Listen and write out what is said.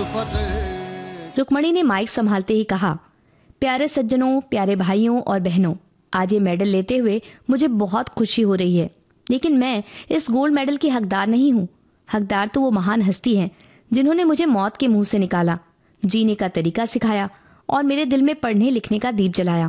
रुक्मणी ने माइक संभालते ही कहा, प्यारे सज्जनों, प्यारे भाइयों और बहनों, आज ये मेडल लेते हुए मुझे बहुत खुशी हो रही है, लेकिन मैं इस गोल्ड मेडल की हकदार नहीं हूँ। हकदार तो वो महान हस्ती हैं जिन्होंने मुझे मौत के मुंह से निकाला, जीने का तरीका सिखाया और मेरे दिल में पढ़ने लिखने का दीप जलाया।